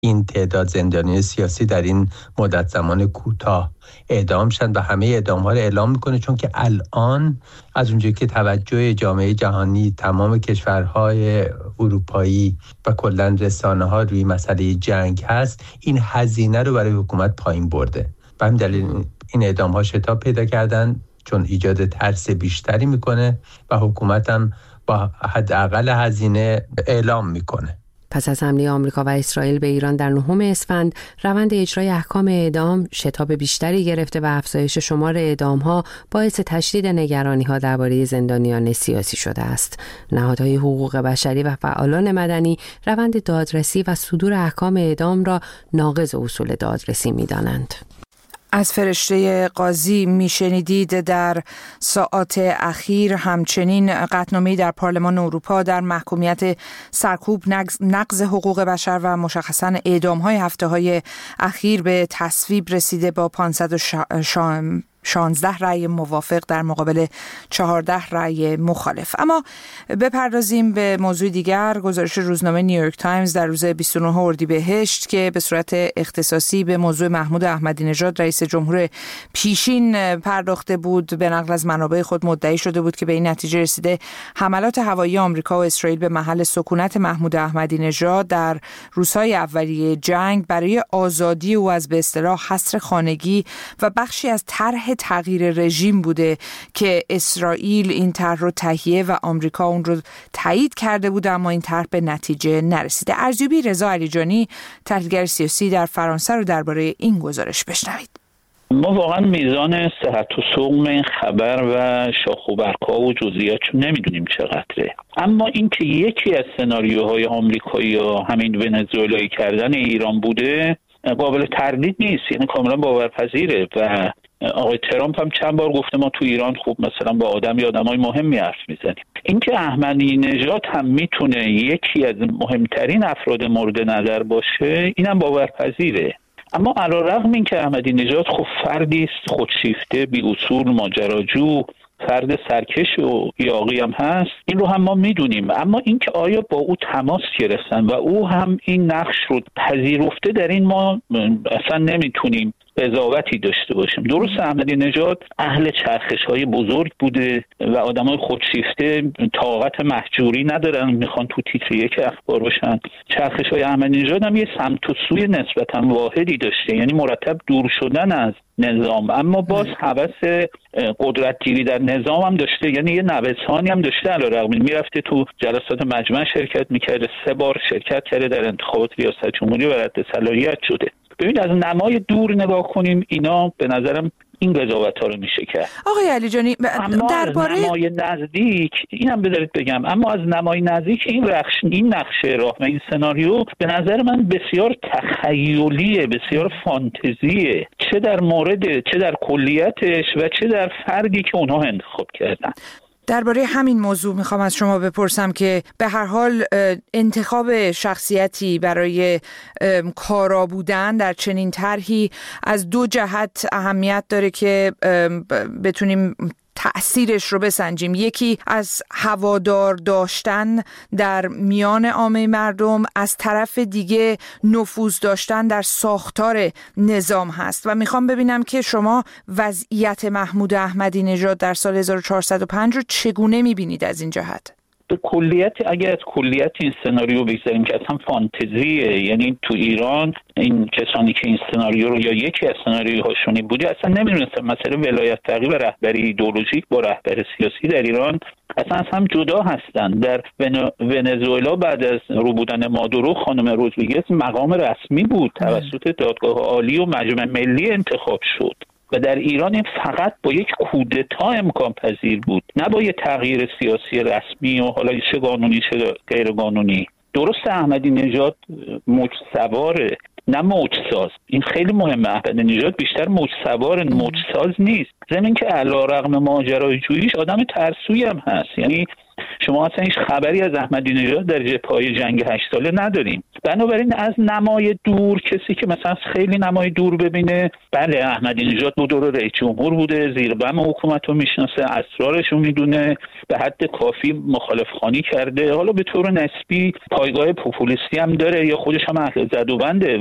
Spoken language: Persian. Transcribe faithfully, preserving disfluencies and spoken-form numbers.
این تعداد زندانی سیاسی در این مدت زمان کوتاه اعدام شدن و همه اعدام ها رو اعلام میکنه، چون که الان از اونجایی که توجه جامعه جهانی، تمام کشورهای اروپایی و کلا رسانه ها روی مسئله جنگ هست، این هزینه رو برای حکومت پایین برده و همین دلیل این اعدام ها شتاب پیدا کردن، چون ایجاد ترس بیشتری میکنه و حکومت هم با حداقل هزینه اعلام میکنه. پس از حمله آمریکا و اسرائیل به ایران در نهم اسفند، روند اجرای احکام اعدام شتاب بیشتری گرفته و افزایش شمار اعدام‌ها باعث تشدید نگرانی‌ها درباره زندانیان سیاسی شده است. نهادهای حقوق بشری و فعالان مدنی روند دادرسی و صدور احکام اعدام را ناقض اصول دادرسی می‌دانند. از فرشته قاضی میشنیدید. در ساعات اخیر همچنین قطعنامه‌ای در پارلمان اروپا در محکومیت سرکوب، نقض حقوق بشر و مشخصاً اعدام‌های هفته‌های اخیر به تصویب رسیده با پانصد و شانزده رأی موافق در مقابل چهارده رأی مخالف. اما بپردازیم به موضوع دیگر. گزارش روزنامه نیویورک تایمز در روز بیست و نهم اردیبهشت که به صورت اختصاصی به موضوع محمود احمدی نژاد رئیس جمهور پیشین پرداخته بود، به نقل از منابع خود مدعی شده بود که به این نتیجه رسیده حملات هوایی آمریکا و اسرائیل به محل سکونت محمود احمدی نژاد در روزهای اولیه جنگ برای آزادی او از به اصطلاح حصر خانگی و بخشی از طرح تغییر رژیم بوده که اسرائیل این طرح رو تهیه و آمریکا اون رو تایید کرده بود، اما این طرح به نتیجه نرسیده. ارزیابی رضا علیجانی، تحلیلگر سیاسی در فرانسه، رو درباره این گزارش بشنوید. ما واقعا میزان صحت و سقم این خبر و شاخ و برگ‌ها و جزئیاتش نمیدونیم چقدره، اما اینکه یکی از سناریوهای آمریکایی یا همین ونزوئلایی کردن ایران بوده قابل تردید نیست، یعنی کاملا باورپذیره. و آقای ترامپ هم چند بار گفته ما تو ایران خوب مثلا با آدم یا آدمای مهمی حرف میزنیم. اینکه احمدی نژاد هم میتونه یکی از مهمترین افراد مورد نظر باشه اینم باورپذیره. اما علیرغم اینکه احمدی نژاد خب فردی است خودشیفته، بی اصول، ماجراجو، فرد سرکش و یاغی هم هست، این رو هم ما میدونیم. اما اینکه آیا با او تماس گرفتن و او هم این نقش رو پذیرفته، در این ما اصلا نمیتونیم قضاوتی داشته باشیم. درست احمدی نژاد اهل چرخش‌های بزرگ بوده و آدمای خودشیفته طاقت مهجوری ندارن، میخوان تو تیتر یک اخبار باشن. چرخش‌های احمدی نژاد هم یه سمت و سوی نسبتاً واحدی داشته، یعنی مرتب دور شدن از نظام، اما باز هوس قدرتگیری در نظام هم داشته، یعنی یه نوسانی هم داشته. علیرغم میرفته تو جلسات مجمع شرکت میکرده، سه بار شرکت کرده در انتخابات ریاست جمهوری و رد صلاحیت شده. ببین از نمای دور نگاه کنیم، اینا به نظرم این قضاوت‌ها رو میشه کرد. آقای علیجانی درباره نمای نزدیک اینم بذارید بگم، اما از نمای نزدیک این رخش این نقشه راه و این سناریو به نظر من بسیار تخیلیه، بسیار فانتزیه، چه در مورد چه در کلیتش و چه در فردی که اونها انتخاب کردن. درباره همین موضوع میخوام از شما بپرسم که به هر حال انتخاب شخصیتی برای کارا بودن در چنین طرحی از دو جهت اهمیت داره که بتونیم تأثیرش رو بسنجیم. یکی از هوادار داشتن در میان عامه مردم، از طرف دیگه نفوذ داشتن در ساختار نظام هست و میخوام ببینم که شما وضعیت محمود احمدی نژاد در سال هزار و چهارصد و پنج رو چگونه میبینید از این جهت؟ به کلیت اگر از کلیت این سناریو بگذاریم که اصلا فانتزیه، یعنی تو ایران این کسانی که این سناریو رو یا یکی از سناریوهاشونی بوده اصلا نمیدونستن مسئله ولایت فقیه و رهبری ایدئولوژیک با رهبر سیاسی در ایران اصلا از هم جدا هستن. در ونزوئلا بعد از رو بودن مادورو خانم رودریگز مقام رسمی بود، توسط دادگاه عالی و مجمع ملی انتخاب شد و در ایران این فقط با یک کودتا امکان پذیر بود، نه با یک تغییر سیاسی رسمی و حالا چه قانونی چه غیر قانونی. درست احمدی نژاد موج سواره نه موج ساز، این خیلی مهمه. احمدی نژاد بیشتر موج سوار، موج ساز نیست. ضمن که علیرغم ماجرای جوییش آدم ترسویی هم هست، یعنی شما اصلا هیچ خبری از احمدی نژاد در جبهه‌های جنگ هشت ساله نداریم. بنابراین از نمای دور، کسی که مثلا خیلی نمای دور ببینه، بله احمدی نژاد دو دور رئیس جمهور بوده، زیر بم حکومت رو میشناسه، اسرارش رو میدونه، به حد کافی مخالف خوانی کرده، حالا به طور نسبی پایگاه پوپولیستی هم داره یا خودش هم اهل زد و بنده